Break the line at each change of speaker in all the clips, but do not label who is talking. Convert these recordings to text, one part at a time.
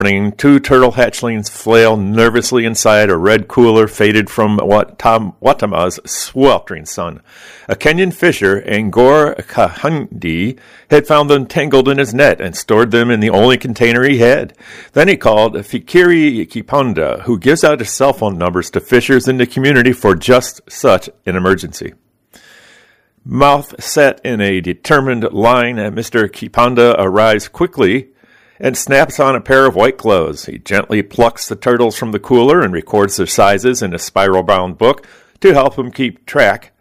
morning, two turtle hatchlings flail nervously inside a red cooler faded from Watama's sweltering sun. A Kenyan fisher, Angor Kahindi, had found them tangled in his net and stored them in the only container he had. Then he called Fikiri Kipanda, who gives out his cell phone numbers to fishers in the community for just such an emergency. Mouth set in a determined line, Mr. Kipanda arrives quickly and snaps on a pair of white gloves. He gently plucks the turtles from the cooler and records their sizes in a spiral-bound book to help him track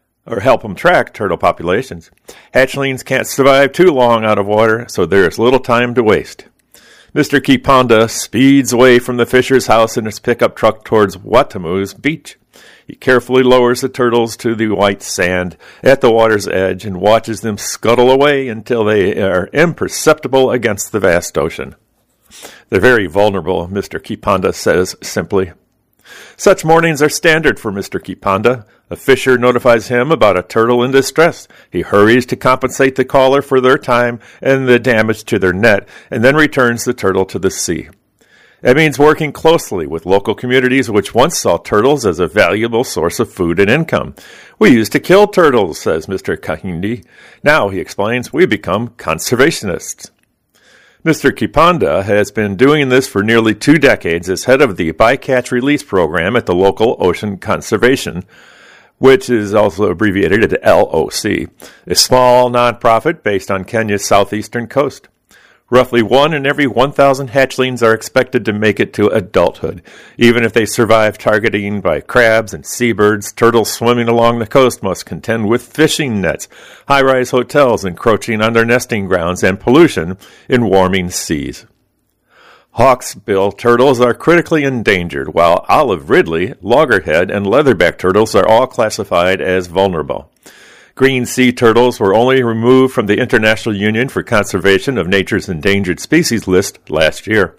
turtle populations. Hatchlings can't survive too long out of water, so there is little time to waste. Mr. Kipanda speeds away from the fisher's house in his pickup truck towards Watamu's beach. He carefully lowers the turtles to the white sand at the water's edge and watches them scuttle away until they are imperceptible against the vast ocean. They're very vulnerable, Mr. Kipanda says simply. Such mornings are standard for Mr. Kipanda. A fisher notifies him about a turtle in distress. He hurries to compensate the caller for their time and the damage to their net, and then returns the turtle to the sea. That means working closely with local communities which once saw turtles as a valuable source of food and income. We used to kill turtles, says Mr. Kahindi. Now, he explains, we become conservationists. Mr. Kipanda has been doing this for nearly 2 decades as head of the Bycatch Release Program at the local Ocean Conservation, which is also abbreviated as LOC, a small nonprofit based on Kenya's southeastern coast. Roughly 1 in every 1,000 hatchlings are expected to make it to adulthood. Even if they survive targeting by crabs and seabirds, turtles swimming along the coast must contend with fishing nets, high-rise hotels encroaching on their nesting grounds, and pollution in warming seas. Hawksbill turtles are critically endangered, while olive ridley, loggerhead, and leatherback turtles are all classified as vulnerable. Green sea turtles were only removed from the International Union for Conservation of Nature's Endangered Species list last year.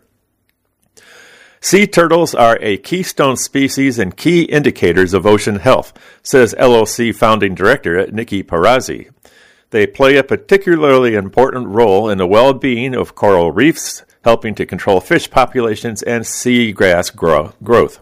Sea turtles are a keystone species and key indicators of ocean health, says LOC founding director Nikki Parazzi. They play a particularly important role in the well-being of coral reefs, helping to control fish populations and seagrass growth.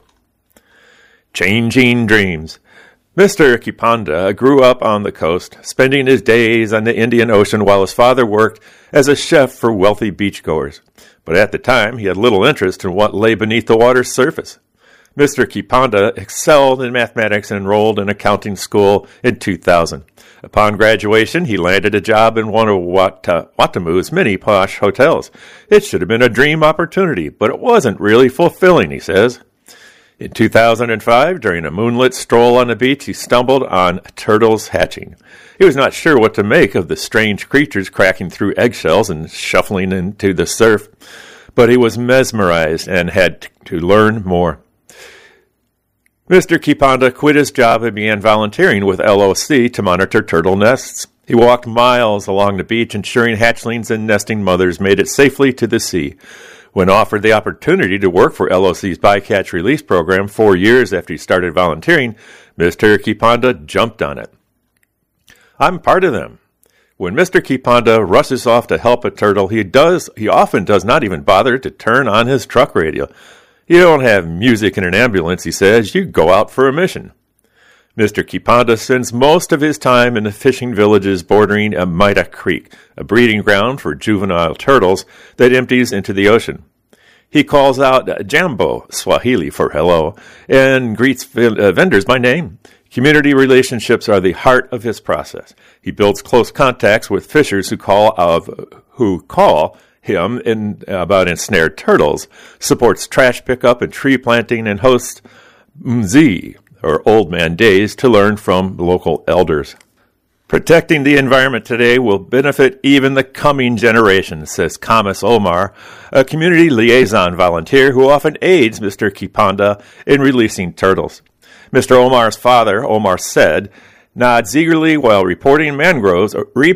Changing dreams. Mr. Kipanda grew up on the coast, spending his days on the Indian Ocean while his father worked as a chef for wealthy beachgoers. But at the time, he had little interest in what lay beneath the water's surface. Mr. Kipanda excelled in mathematics and enrolled in accounting school in 2000. Upon graduation, he landed a job in one of Watamu's many posh hotels. It should have been a dream opportunity, but it wasn't really fulfilling, he says. In 2005, during a moonlit stroll on the beach, he stumbled on turtles hatching. He was not sure what to make of the strange creatures cracking through eggshells and shuffling into the surf, but he was mesmerized and had to learn more. Mr. Kipanda quit his job and began volunteering with LOC to monitor turtle nests. He walked miles along the beach, ensuring hatchlings and nesting mothers made it safely to the sea. When offered the opportunity to work for LOC's Bycatch Release Program 4 years after he started volunteering, Mr. Kipanda jumped on it. I'm part of them. When Mr. Kipanda rushes off to help a turtle, he often does not even bother to turn on his truck radio. You don't have music in an ambulance, he says. You go out for a mission. Mr. Kipanda spends most of his time in the fishing villages bordering Maida Creek, a breeding ground for juvenile turtles that empties into the ocean. He calls out Jambo, Swahili for hello, and greets vendors by name. Community relationships are the heart of his process. He builds close contacts with fishers who call him about ensnared turtles, supports trash pickup and tree planting, and hosts Mzee, or Old Man Days, to learn from local elders. Protecting the environment today will benefit even the coming generation, says Kamis Omar, a community liaison volunteer who often aids Mr. Kipanda in releasing turtles. Mr. Omar's father, Omar said, nods eagerly while repotting mangroves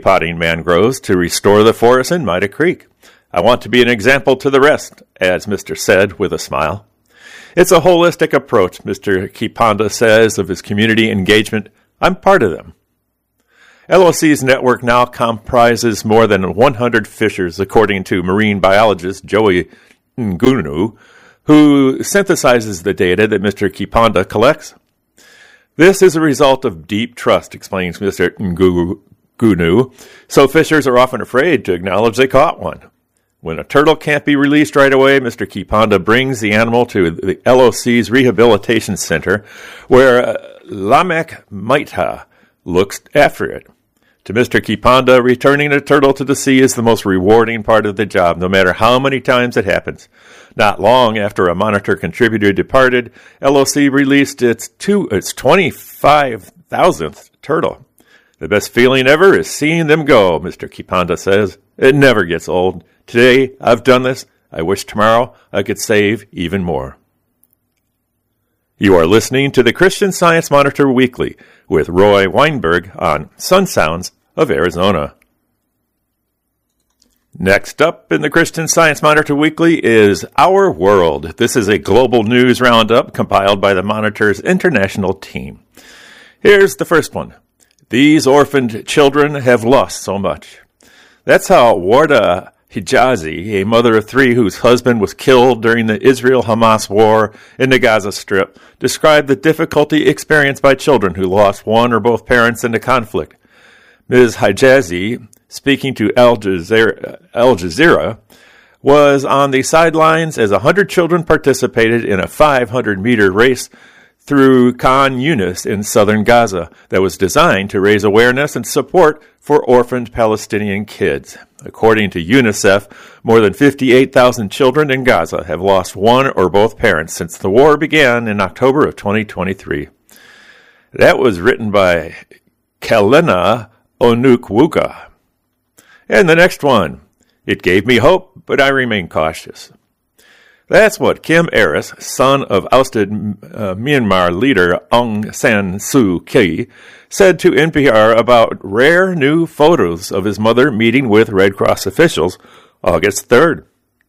to restore the forest in Maida Creek. I want to be an example to the rest, adds Mr. Said with a smile. It's a holistic approach, Mr. Kipanda says of his community engagement. I'm part of them. LOC's network now comprises more than 100 fishers, according to marine biologist Joey Ngunu, who synthesizes the data that Mr. Kipanda collects. This is a result of deep trust, explains Mr. Ngunu, so fishers are often afraid to acknowledge they caught one. When a turtle can't be released right away, Mr. Kipanda brings the animal to the LOC's Rehabilitation Center, where Lamek Maita looks after it. To Mr. Kipanda, returning a turtle to the sea is the most rewarding part of the job, no matter how many times it happens. Not long after a Monitor contributor departed, LOC released its 25,000th turtle. The best feeling ever is seeing them go, Mr. Kipanda says. It never gets old. Today, I've done this. I wish tomorrow I could save even more. You are listening to the Christian Science Monitor Weekly with Roy Weinberg on Sun Sounds of Arizona. Next up in the Christian Science Monitor Weekly is Our World. This is a global news roundup compiled by the Monitor's international team. Here's the first one. These orphaned children have lost so much. That's how Warda Hijazi, a mother of three whose husband was killed during the Israel-Hamas war in the Gaza Strip, described the difficulty experienced by children who lost one or both parents in the conflict. Ms. Hijazi, speaking to Al Jazeera, was on the sidelines as 100 children participated in a 500-meter race through Khan Yunis in southern Gaza that was designed to raise awareness and support for orphaned Palestinian kids. According to UNICEF, more than 58,000 children in Gaza have lost one or both parents since the war began in October of 2023. That was written by Kalena Onukwuka. And the next one. It gave me hope, but I remain cautious. That's what Kim Aris, son of ousted Myanmar leader Aung San Suu Kyi, said to NPR about rare new photos of his mother meeting with Red Cross officials August 3rd.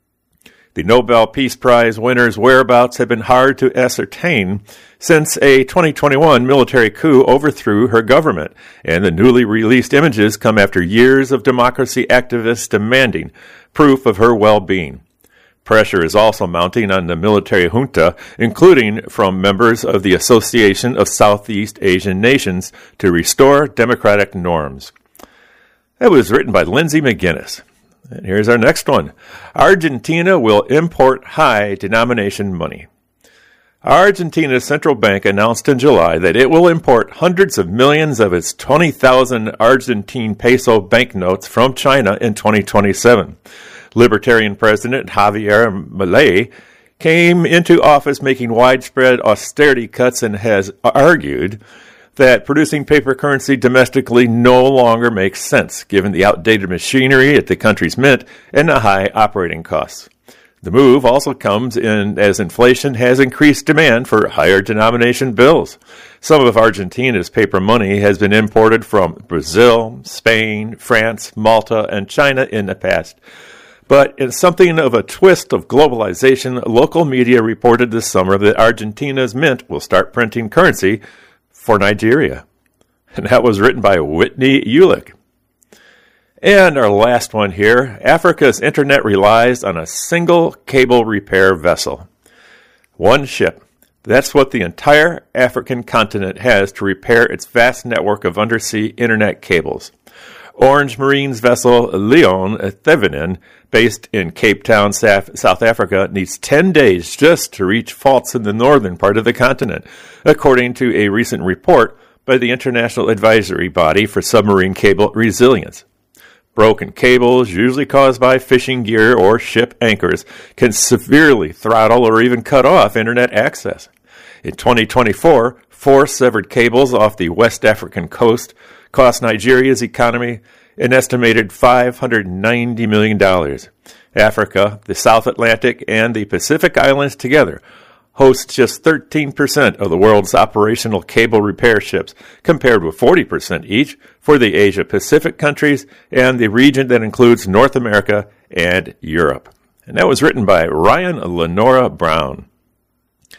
The Nobel Peace Prize winner's whereabouts have been hard to ascertain since a 2021 military coup overthrew her government, and the newly released images come after years of democracy activists demanding proof of her well-being. Pressure is also mounting on the military junta, including from members of the Association of Southeast Asian Nations, to restore democratic norms. That was written by Lindsay McGinnis. And here's our next one. Argentina will import high-denomination money. Argentina's central bank announced in July that it will import hundreds of millions of its 20,000 Argentine peso banknotes from China in 2027. Libertarian President Javier Milei came into office making widespread austerity cuts and has argued that producing paper currency domestically no longer makes sense, given the outdated machinery at the country's mint and the high operating costs. The move also comes in as inflation has increased demand for higher denomination bills. Some of Argentina's paper money has been imported from Brazil, Spain, France, Malta, and China in the past. But in something of a twist of globalization, local media reported this summer that Argentina's mint will start printing currency for Nigeria. And that was written by Whitney Ulick. And our last one here, Africa's internet relies on a single cable repair vessel. One ship. That's what the entire African continent has to repair its vast network of undersea internet cables. Orange Marine's vessel Leon Thevenin, based in Cape Town, South Africa, needs 10 days just to reach faults in the northern part of the continent, according to a recent report by the International Advisory Body for Submarine Cable Resilience. Broken cables, usually caused by fishing gear or ship anchors, can severely throttle or even cut off internet access. In 2024, 4 severed cables off the West African coast cost Nigeria's economy an estimated $590 million. Africa, the South Atlantic, and the Pacific Islands together host just 13% of the world's operational cable repair ships, compared with 40% each for the Asia-Pacific countries and the region that includes North America and Europe. And that was written by Ryan Lenora Brown.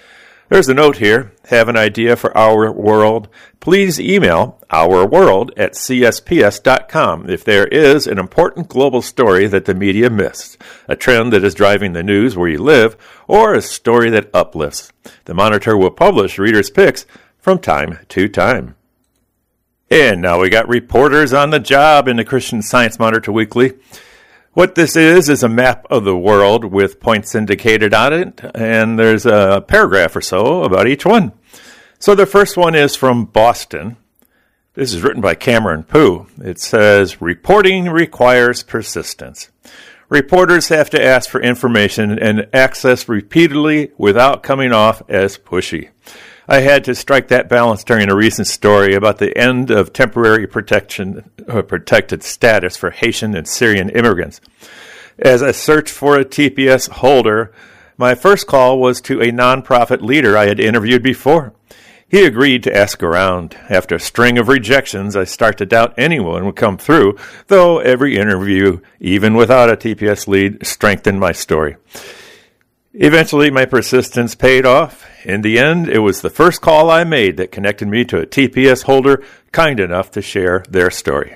There's a note here. Have an idea for Our World? Please email ourworld@csps.com if there is an important global story that the media missed, a trend that is driving the news where you live, or a story that uplifts. The Monitor will publish readers' picks from time to time. And now we got reporters on the job in the Christian Science Monitor Weekly. What this is a map of the world with points indicated on it, and there's a paragraph or so about each one. So the first one is from Boston. This is written by Cameron Pooh. It says, reporting requires persistence. Reporters have to ask for information and access repeatedly without coming off as pushy. I had to strike that balance during a recent story about the end of temporary protected status for Haitian and Syrian immigrants. As I searched for a TPS holder, my first call was to a nonprofit leader I had interviewed before. He agreed to ask around. After a string of rejections, I start to doubt anyone would come through, though every interview, even without a TPS lead, strengthened my story. Eventually, my persistence paid off. In the end, it was the first call I made that connected me to a TPS holder kind enough to share their story.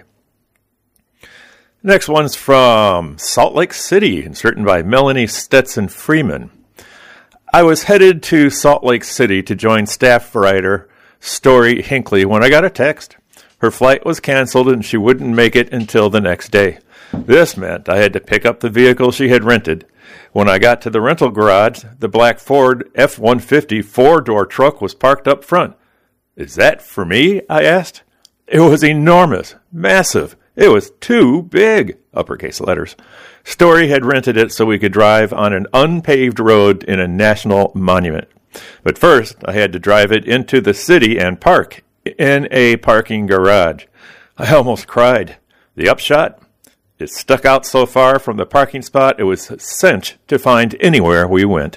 Next one's from Salt Lake City. It's written by Melanie Stetson Freeman. I was headed to Salt Lake City to join staff writer Story Hinckley when I got a text. Her flight was canceled and she wouldn't make it until the next day. This meant I had to pick up the vehicle she had rented. When I got to the rental garage, the black Ford F-150 four-door truck was parked up front. Is that for me? I asked. It was enormous, massive. It was too big, uppercase letters. Story had rented it so we could drive on an unpaved road in a national monument. But first, I had to drive it into the city and park in a parking garage. I almost cried. The upshot? It stuck out so far from the parking spot, it was a cinch to find anywhere we went.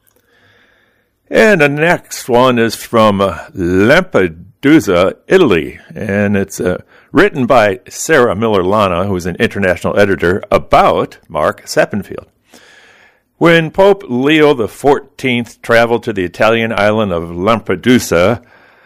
And the next one is from Lampedusa, Italy, and it's written by Sarah Miller-Lana, who is an international editor, about Mark Sappenfield. When Pope Leo XIV traveled to the Italian island of Lampedusa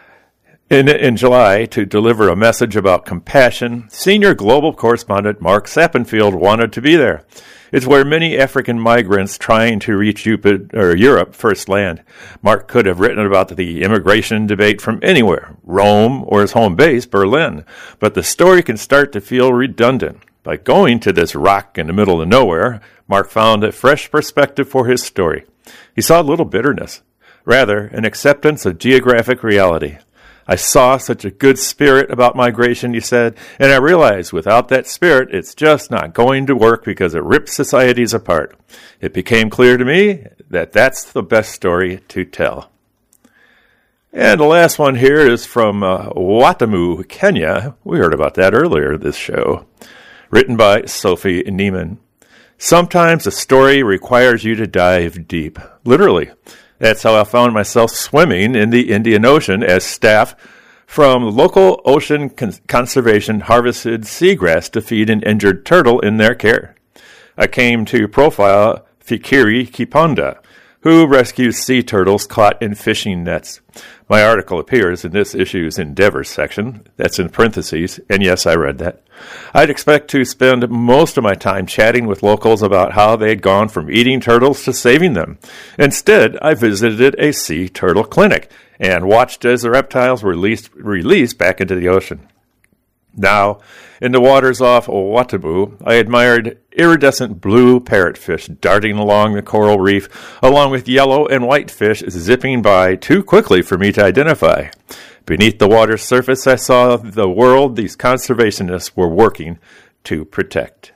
in July to deliver a message about compassion, senior global correspondent Mark Sappenfield wanted to be there. It's where many African migrants trying to reach Europe first land. Mark could have written about the immigration debate from anywhere, Rome or his home base, Berlin, but the story can start to feel redundant. By going to this rock in the middle of nowhere, Mark found a fresh perspective for his story. He saw little bitterness, rather an acceptance of geographic reality. I saw such a good spirit about migration, he said, and I realized without that spirit, it's just not going to work because it rips societies apart. It became clear to me that that's the best story to tell. And the last one here is from Watamu, Kenya. We heard about that earlier this show. Written by Sophie Neiman. Sometimes a story requires you to dive deep, literally. That's how I found myself swimming in the Indian Ocean as staff from local ocean conservation harvested seagrass to feed an injured turtle in their care. I came to profile Fikiri Kiponda, who rescues sea turtles caught in fishing nets. My article appears in this issue's Endeavors section. That's in parentheses, and yes, I read that. I'd expect to spend most of my time chatting with locals about how they'd gone from eating turtles to saving them. Instead, I visited a sea turtle clinic and watched as the reptiles were released back into the ocean. Now, in the waters off Watamu, I admired iridescent blue parrotfish darting along the coral reef, along with yellow and white fish zipping by too quickly for me to identify. Beneath the water's surface, I saw the world these conservationists were working to protect.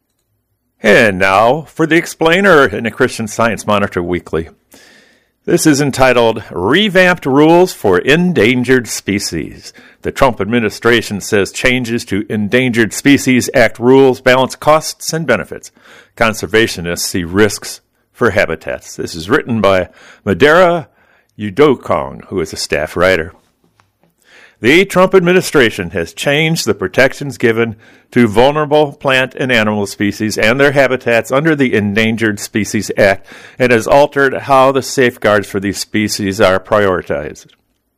And now for the explainer in the Christian Science Monitor Weekly. This is entitled Revamped Rules for Endangered Species. The Trump administration says changes to Endangered Species Act rules balance costs and benefits. Conservationists see risks for habitats. This is written by Madera Udokong, who is a staff writer. The Trump administration has changed the protections given to vulnerable plant and animal species and their habitats under the Endangered Species Act and has altered how the safeguards for these species are prioritized.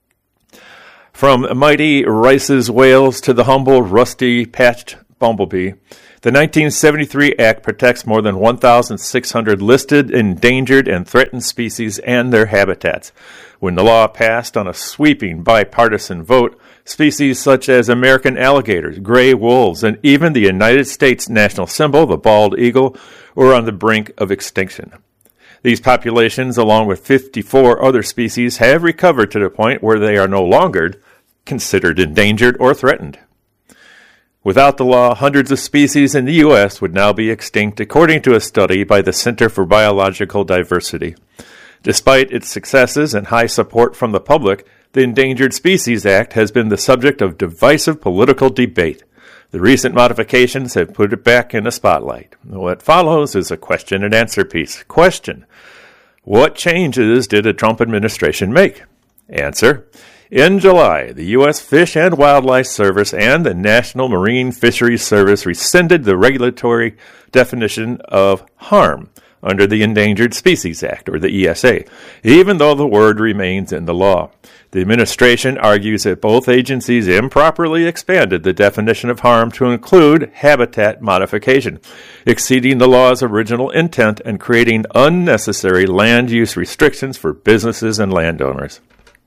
From mighty Rice's whales to the humble rusty-patched bumblebee, the 1973 Act protects more than 1,600 listed endangered and threatened species and their habitats. When the law passed on a sweeping bipartisan vote, species such as American alligators, gray wolves, and even the United States national symbol, the bald eagle, were on the brink of extinction. These populations, along with 54 other species, have recovered to the point where they are no longer considered endangered or threatened. Without the law, hundreds of species in the U.S. would now be extinct, according to a study by the Center for Biological Diversity. Despite its successes and high support from the public, the Endangered Species Act has been the subject of divisive political debate. The recent modifications have put it back in the spotlight. What follows is a question and answer piece. Question: what changes did the Trump administration make? Answer: in July, the U.S. Fish and Wildlife Service and the National Marine Fisheries Service rescinded the regulatory definition of harm under the Endangered Species Act, or the ESA, even though the word remains in the law. The administration argues that both agencies improperly expanded the definition of harm to include habitat modification, exceeding the law's original intent and creating unnecessary land use restrictions for businesses and landowners.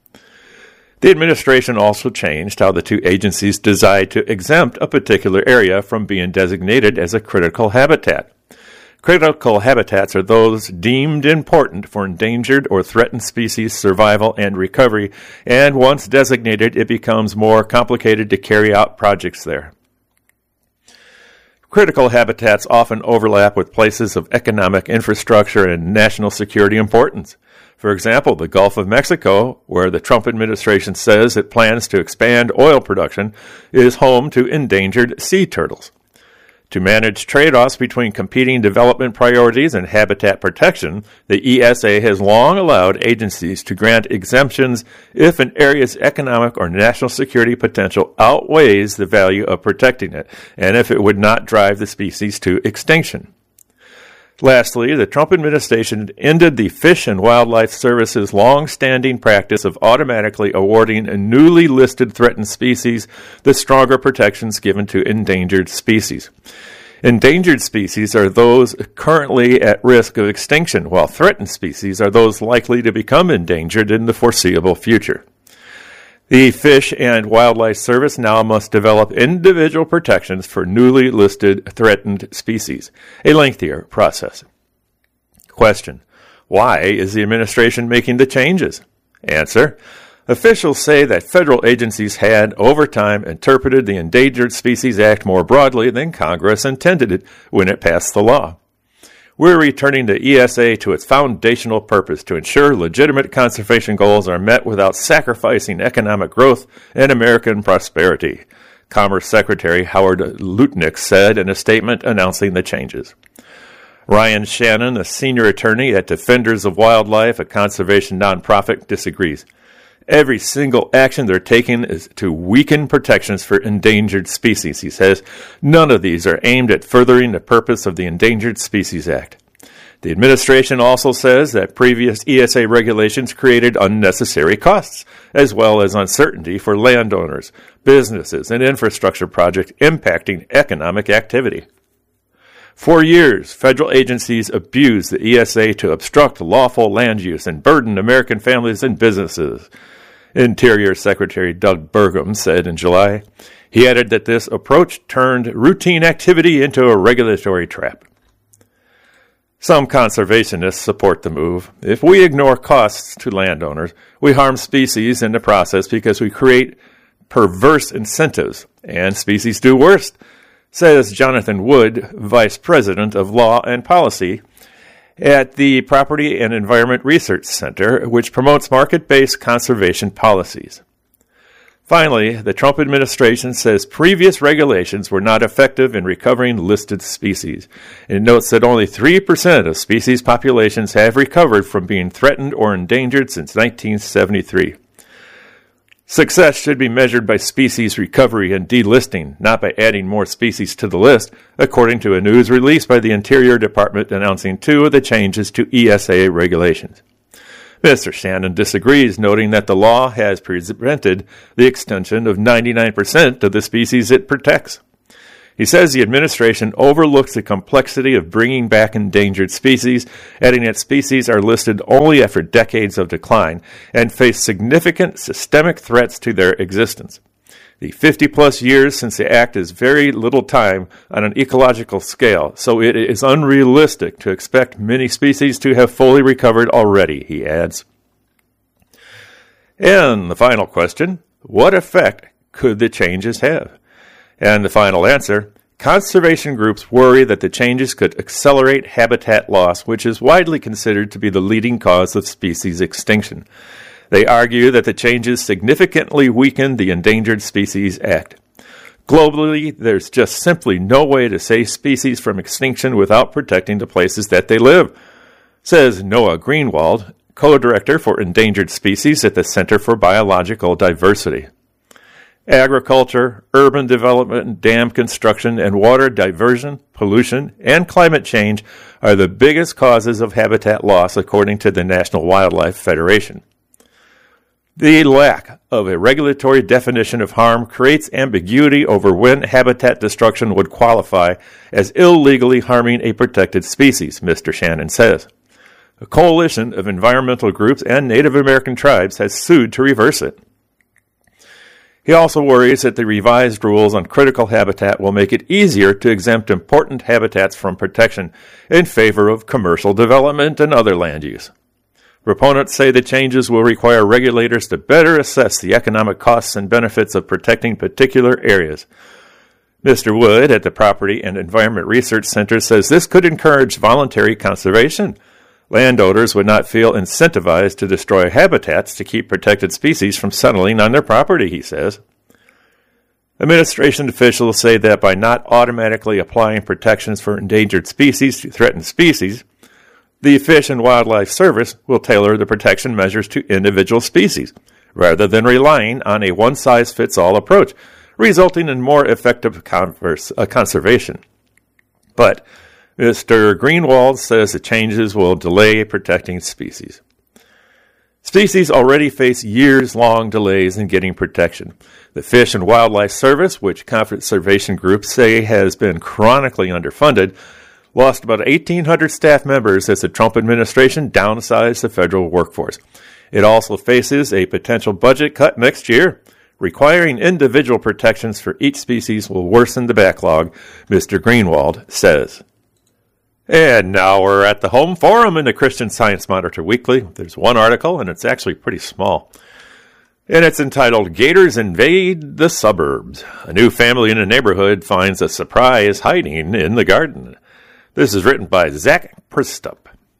The administration also changed how the two agencies decide to exempt a particular area from being designated as a critical habitat. Critical habitats are those deemed important for endangered or threatened species survival and recovery, and once designated, it becomes more complicated to carry out projects there. Critical habitats often overlap with places of economic infrastructure and national security importance. For example, the Gulf of Mexico, where the Trump administration says it plans to expand oil production, is home to endangered sea turtles. To manage trade-offs between competing development priorities and habitat protection, the ESA has long allowed agencies to grant exemptions if an area's economic or national security potential outweighs the value of protecting it, and if it would not drive the species to extinction. Lastly, the Trump administration ended the Fish and Wildlife Service's long-standing practice of automatically awarding a newly listed threatened species the stronger protections given to endangered species. Endangered species are those currently at risk of extinction, while threatened species are those likely to become endangered in the foreseeable future. The Fish and Wildlife Service now must develop individual protections for newly listed threatened species, a lengthier process. Question: why is the administration making the changes? Answer: officials say that federal agencies had, over time, interpreted the Endangered Species Act more broadly than Congress intended it when it passed the law. We're returning the ESA to its foundational purpose to ensure legitimate conservation goals are met without sacrificing economic growth and American prosperity, Commerce Secretary Howard Lutnick said in a statement announcing the changes. Ryan Shannon, a senior attorney at Defenders of Wildlife, a conservation nonprofit, disagrees. Every single action they're taking is to weaken protections for endangered species, he says. None of these are aimed at furthering the purpose of the Endangered Species Act. The administration also says that previous ESA regulations created unnecessary costs, as well as uncertainty for landowners, businesses, and infrastructure projects impacting economic activity. For years, federal agencies abused the ESA to obstruct lawful land use and burden American families and businesses, Interior Secretary Doug Burgum said in July. He added that this approach turned routine activity into a regulatory trap. Some conservationists support the move. If we ignore costs to landowners, we harm species in the process because we create perverse incentives, and species do worse, says Jonathan Wood, Vice President of Law and Policy at the Property and Environment Research Center, which promotes market-based conservation policies. Finally, the Trump administration says previous regulations were not effective in recovering listed species. It notes that only 3% of species populations have recovered from being threatened or endangered since 1973. Success should be measured by species recovery and delisting, not by adding more species to the list, according to a news release by the Interior Department announcing 2 of the changes to ESA regulations. Mr. Shannon disagrees, noting that the law has prevented the extinction of 99% of the species it protects. He says the administration overlooks the complexity of bringing back endangered species, adding that species are listed only after decades of decline and face significant systemic threats to their existence. The 50-plus years since the act is very little time on an ecological scale, so it is unrealistic to expect many species to have fully recovered already, he adds. And the final question, what effect could the changes have? And the final answer, conservation groups worry that the changes could accelerate habitat loss, which is widely considered to be the leading cause of species extinction. They argue that the changes significantly weaken the Endangered Species Act. Globally, there's just simply no way to save species from extinction without protecting the places that they live, says Noah Greenwald, co-director for endangered species at the Center for Biological Diversity. Agriculture, urban development, dam construction, and water diversion, pollution, and climate change are the biggest causes of habitat loss, according to the National Wildlife Federation. The lack of a regulatory definition of harm creates ambiguity over when habitat destruction would qualify as illegally harming a protected species, Mr. Shannon says. A coalition of environmental groups and Native American tribes has sued to reverse it. He also worries that the revised rules on critical habitat will make it easier to exempt important habitats from protection in favor of commercial development and other land use. Proponents say the changes will require regulators to better assess the economic costs and benefits of protecting particular areas. Mr. Wood at the Property and Environment Research Center says this could encourage voluntary conservation. Landowners would not feel incentivized to destroy habitats to keep protected species from settling on their property, he says. Administration officials say that by not automatically applying protections for endangered species to threatened species, the Fish and Wildlife Service will tailor the protection measures to individual species, rather than relying on a one-size-fits-all approach, resulting in more effective conservation. But Mr. Greenwald says the changes will delay protecting species. Species already face years-long delays in getting protection. The Fish and Wildlife Service, which conservation groups say has been chronically underfunded, lost about 1,800 staff members as the Trump administration downsized the federal workforce. It also faces a potential budget cut next year. Requiring individual protections for each species will worsen the backlog, Mr. Greenwald says. And now we're at the home forum in the Christian Science Monitor Weekly. There's one article, and it's actually pretty small. And it's entitled, Gators Invade the Suburbs. A new family in a neighborhood finds a surprise hiding in the garden. This is written by Zach Pristup.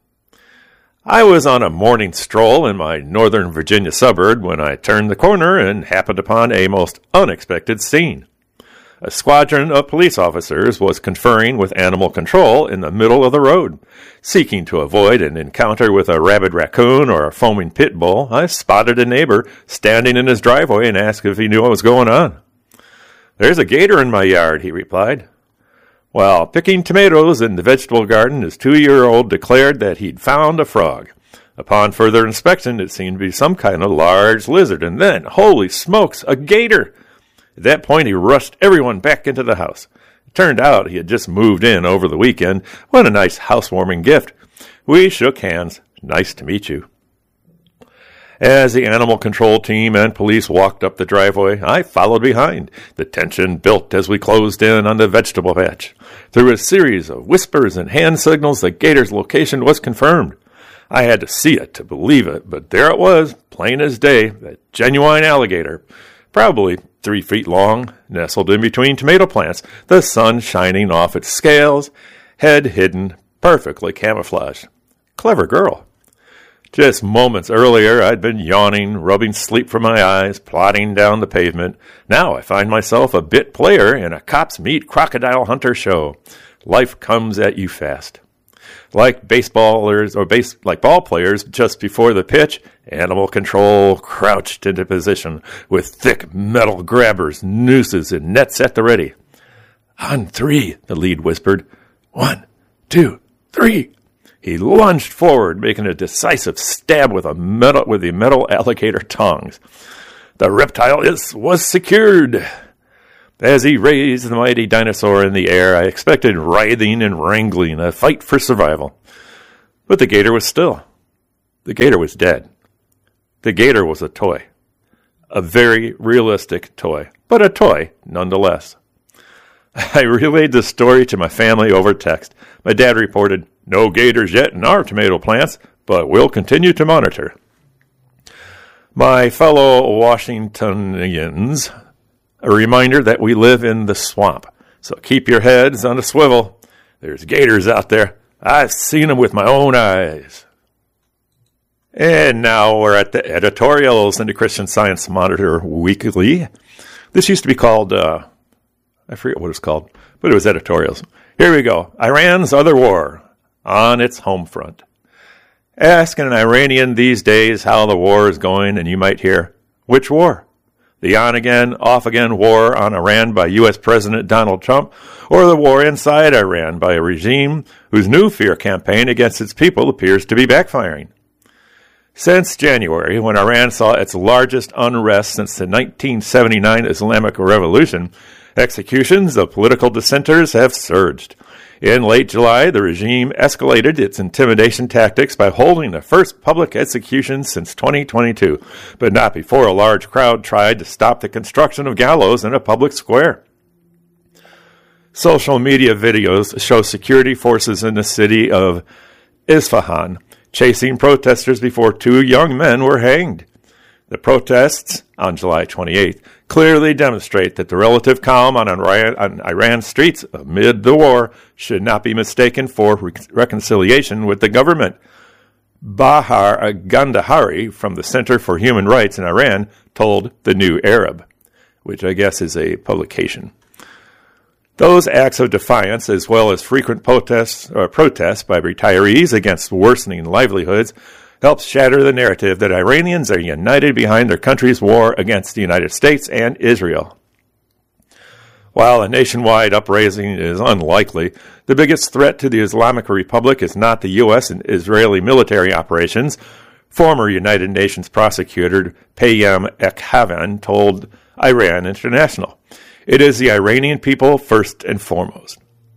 I was on a morning stroll in my Northern Virginia suburb when I turned the corner and happened upon a most unexpected scene. A squadron of police officers was conferring with animal control in the middle of the road. Seeking to avoid an encounter with a rabid raccoon or a foaming pit bull, I spotted a neighbor standing in his driveway and asked if he knew what was going on. There's a gator in my yard, he replied. While picking tomatoes in the vegetable garden, his 2-year-old declared that he'd found a frog. Upon further inspection, it seemed to be some kind of large lizard, and then, holy smokes, a gator! At that point, he rushed everyone back into the house. It turned out he had just moved in over the weekend. What a nice housewarming gift. We shook hands. Nice to meet you. As the animal control team and police walked up the driveway, I followed behind. The tension built as we closed in on the vegetable patch. Through a series of whispers and hand signals, the gator's location was confirmed. I had to see it to believe it, but there it was, plain as day, a genuine alligator, probably 3 feet long, nestled in between tomato plants, the sun shining off its scales, head hidden, perfectly camouflaged. Clever girl. Just moments earlier, I'd been yawning, rubbing sleep from my eyes, plodding down the pavement. Now I find myself a bit player in a cops meet crocodile hunter show. Life comes at you fast. Like like ball players just before the pitch, Animal Control crouched into position with thick metal grabbers, nooses, and nets at the ready. "On 3, the lead whispered. 1, 2, 3. He lunged forward, making a decisive stab with the metal alligator tongs. The reptile was secured. As he raised the mighty dinosaur in the air, I expected writhing and wrangling, a fight for survival. But the gator was still. The gator was dead. The gator was a toy. A very realistic toy, but a toy nonetheless. I relayed the story to my family over text. My dad reported, "No gators yet in our tomato plants, but we'll continue to monitor." My fellow Washingtonians, a reminder that we live in the swamp, so keep your heads on a swivel. There's gators out there. I've seen them with my own eyes. And now we're at the editorials in the Christian Science Monitor Weekly. This used to be called, I forget what it was called, but it was editorials. Here we go. Iran's other war on its home front. Ask an Iranian these days how the war is going, and you might hear, which war? The on-again, off-again war on Iran by U.S. President Donald Trump, or the war inside Iran by a regime whose new fear campaign against its people appears to be backfiring. Since January, when Iran saw its largest unrest since the 1979 Islamic Revolution, executions of political dissenters have surged. In late July, the regime escalated its intimidation tactics by holding the first public execution since 2022, but not before a large crowd tried to stop the construction of gallows in a public square. Social media videos show security forces in the city of Isfahan chasing protesters before 2 young men were hanged. The protests on July 28th clearly demonstrate that the relative calm on Iran's streets amid the war should not be mistaken for reconciliation with the government. Bahar Gandhari from the Center for Human Rights in Iran told The New Arab, which I guess is a publication. Those acts of defiance, as well as frequent protests by retirees against worsening livelihoods, helps shatter the narrative that Iranians are united behind their country's war against the United States and Israel. While a nationwide uprising is unlikely, the biggest threat to the Islamic Republic is not the U.S. and Israeli military operations, former United Nations prosecutor Payam Ekhavan told Iran International. It is the Iranian people first and foremost.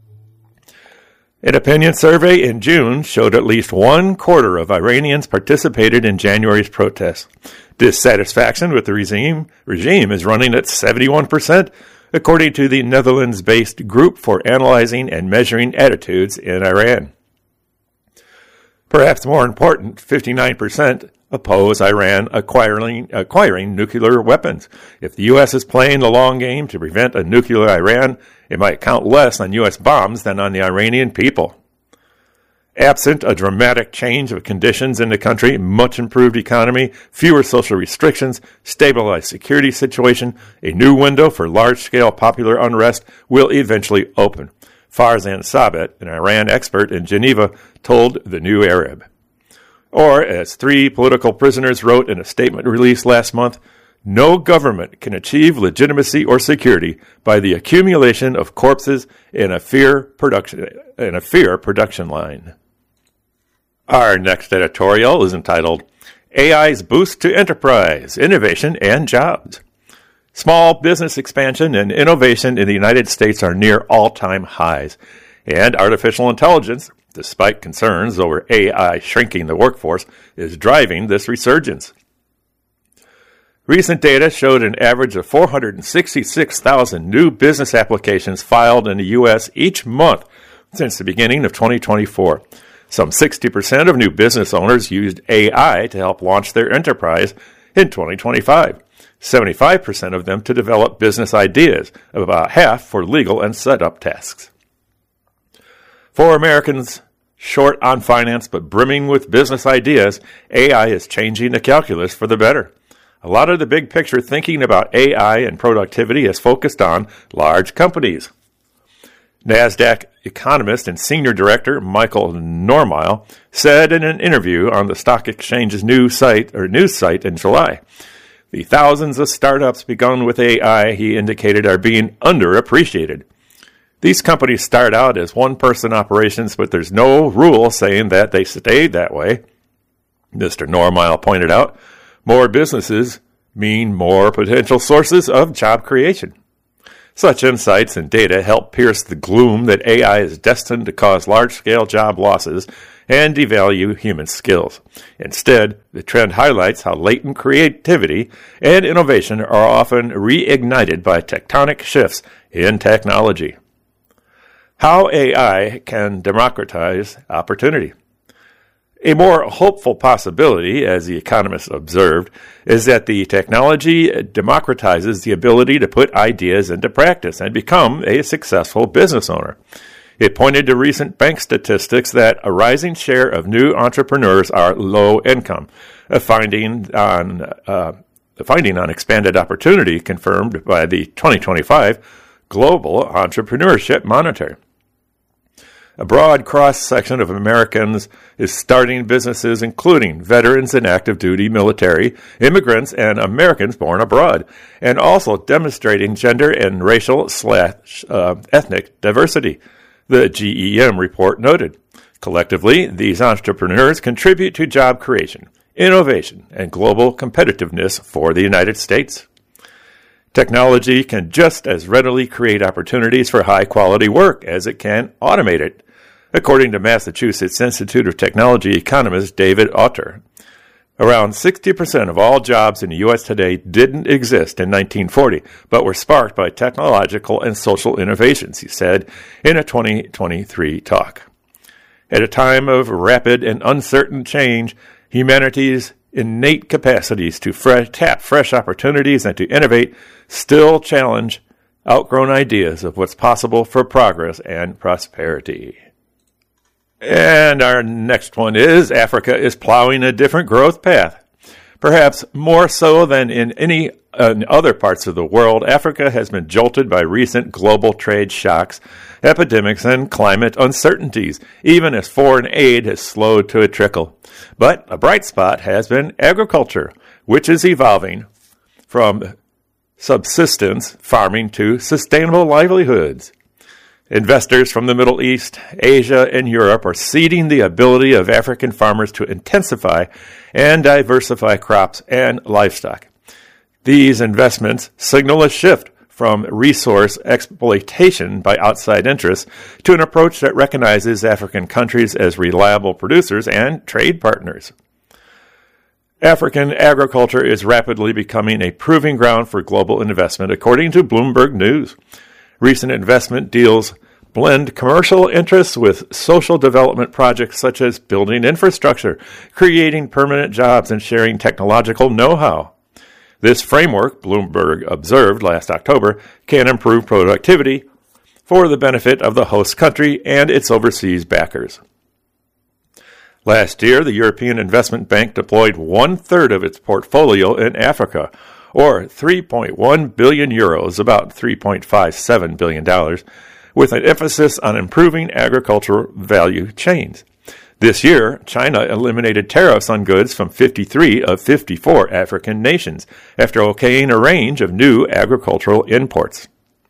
An opinion survey in June showed at least 1/4 of Iranians participated in January's protests. Dissatisfaction with the regime is running at 71%, according to the Netherlands-based Group for Analyzing and Measuring Attitudes in Iran. Perhaps more important, 59% oppose Iran acquiring nuclear weapons. If the U.S. is playing the long game to prevent a nuclear Iran, it might count less on U.S. bombs than on the Iranian people. Absent a dramatic change of conditions in the country, much improved economy, fewer social restrictions, stabilized security situation, a new window for large-scale popular unrest will eventually open. Farzan Sabet, an Iran expert in Geneva, told The New Arab. Or, as 3 political prisoners wrote in a statement released last month, no government can achieve legitimacy or security by the accumulation of corpses in a fear production line. Our next editorial is entitled, AI's Boost to Enterprise, Innovation, and Jobs. Small business expansion and innovation in the United States are near all-time highs, and artificial intelligence, despite concerns over AI shrinking the workforce, is driving this resurgence. Recent data showed an average of 466,000 new business applications filed in the U.S. each month since the beginning of 2024. Some 60% of new business owners used AI to help launch their enterprise in 2025. 75% of them to develop business ideas, about half for legal and setup tasks. For Americans short on finance but brimming with business ideas, AI is changing the calculus for the better. A lot of the big picture thinking about AI and productivity is focused on large companies. NASDAQ economist and senior director Michael Normile said in an interview on the stock exchange's news site in July, the thousands of startups begun with AI, he indicated, are being underappreciated. These companies start out as one-person operations, but there's no rule saying that they stay that way. Mr. Normile pointed out, more businesses mean more potential sources of job creation. Such insights and data help pierce the gloom that AI is destined to cause large-scale job losses and devalue human skills. Instead, the trend highlights how latent creativity and innovation are often reignited by tectonic shifts in technology. How AI can democratize opportunity. A more hopeful possibility, as the economist observed, is that the technology democratizes the ability to put ideas into practice and become a successful business owner. It pointed to recent bank statistics that a rising share of new entrepreneurs are low income, a finding on expanded opportunity confirmed by the 2025 Global Entrepreneurship Monitor. A broad cross-section of Americans is starting businesses, including veterans and active duty military, immigrants, and Americans born abroad, and also demonstrating gender and racial/ethnic diversity, the GEM report noted. Collectively, these entrepreneurs contribute to job creation, innovation, and global competitiveness for the United States. Technology can just as readily create opportunities for high-quality work as it can automate it, according to Massachusetts Institute of Technology economist David Otter. Around 60% of all jobs in the U.S. today didn't exist in 1940, but were sparked by technological and social innovations, he said in a 2023 talk. At a time of rapid and uncertain change, humanity's innate capacities to tap fresh opportunities and to innovate still challenge outgrown ideas of what's possible for progress and prosperity. And our next one is Africa is plowing a different growth path. Perhaps more so than in any other parts of the world, Africa has been jolted by recent global trade shocks, epidemics, and climate uncertainties, even as foreign aid has slowed to a trickle. But a bright spot has been agriculture, which is evolving from subsistence farming to sustainable livelihoods. Investors from the Middle East, Asia, and Europe are seeding the ability of African farmers to intensify and diversify crops and livestock. These investments signal a shift from resource exploitation by outside interests to an approach that recognizes African countries as reliable producers and trade partners. African agriculture is rapidly becoming a proving ground for global investment, according to Bloomberg News. Recent investment deals blend commercial interests with social development projects such as building infrastructure, creating permanent jobs, and sharing technological know-how. This framework, Bloomberg observed last October, can improve productivity for the benefit of the host country and its overseas backers. Last year, the European Investment Bank deployed 1/3 of its portfolio in Africa, or 3.1 billion euros, about $3.57 billion, with an emphasis on improving agricultural value chains. This year, China eliminated tariffs on goods from 53 of 54 African nations, after okaying a range of new agricultural imports.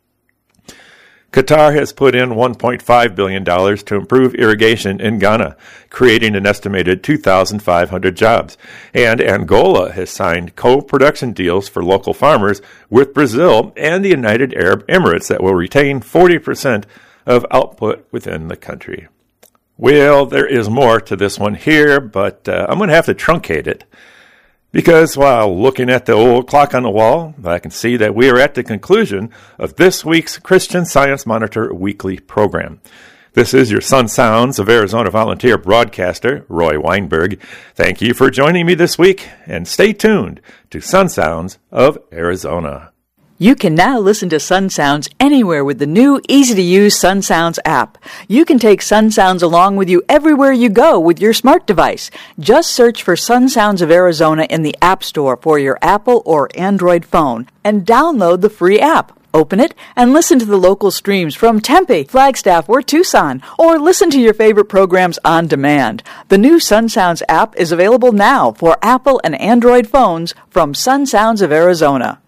Qatar has put in $1.5 billion to improve irrigation in Ghana, creating an estimated 2,500 jobs. And Angola has signed co-production deals for local farmers with Brazil and the United Arab Emirates that will retain 40% of output within the country. Well, there is more to this one here, but I'm going to have to truncate it. Because while looking at the old clock on the wall, I can see that we are at the conclusion of this week's Christian Science Monitor weekly program. This is your Sun Sounds of Arizona volunteer broadcaster, Roy Weinberg. Thank you for joining me this week, and stay tuned to Sun Sounds of Arizona.
You can now listen to Sun Sounds anywhere with the new, easy-to-use Sun Sounds app. You can take Sun Sounds along with you everywhere you go with your smart device. Just search for Sun Sounds of Arizona in the App Store for your Apple or Android phone and download the free app. Open it and listen to the local streams from Tempe, Flagstaff, or Tucson, or listen to your favorite programs on demand. The new Sun Sounds app is available now for Apple and Android phones from Sun Sounds of Arizona.